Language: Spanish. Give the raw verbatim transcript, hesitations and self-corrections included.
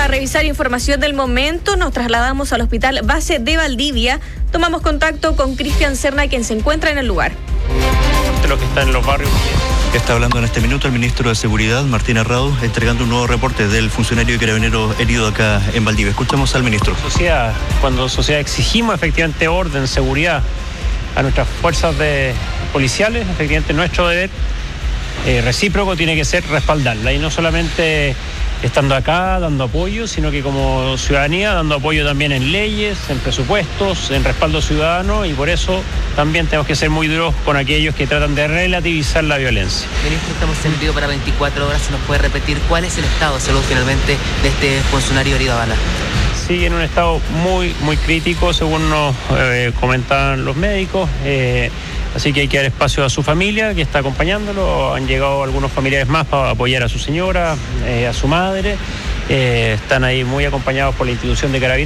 Para revisar información del momento, nos trasladamos al Hospital Base de Valdivia. Tomamos contacto con Cristian Serna, quien se encuentra en el lugar. De lo que está en los barrios. Está hablando en este minuto el ministro de Seguridad, Martín Arrau, entregando un nuevo reporte del funcionario de Carabineros herido acá en Valdivia. Escuchamos al ministro. Sociedad, cuando sociedad exigimos efectivamente orden, seguridad a nuestras fuerzas de policiales, efectivamente nuestro deber eh, recíproco tiene que ser respaldarla, y no solamente estando acá dando apoyo, sino que como ciudadanía dando apoyo también en leyes, en presupuestos, en respaldo ciudadano, y por eso también tenemos que ser muy duros con aquellos que tratan de relativizar la violencia. Ministro, estamos en vivo para veinticuatro horas. ¿Se nos puede repetir cuál es el estado de salud finalmente de este funcionario herido a bala? Sigue en un estado muy, muy crítico, según nos eh, comentaban los médicos. Eh, Así que hay que dar espacio a su familia, que está acompañándolo. Han llegado algunos familiares más para apoyar a su señora, eh, a su madre. Eh, están ahí muy acompañados por la institución de Carabineros.